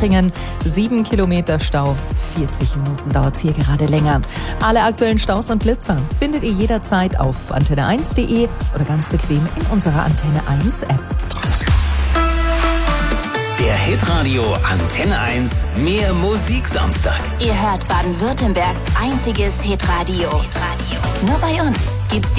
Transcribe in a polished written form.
Vespringen. 7 Kilometer Stau, 40 Minuten dauert es hier gerade länger. Alle aktuellen Staus und Blitzer findet ihr jederzeit auf antenne1.de oder ganz bequem in unserer Antenne 1 App. Der Hitradio Antenne 1 Mehr Musik Samstag. Ihr hört Baden-Württembergs einziges Hitradio. Nur bei uns gibt's die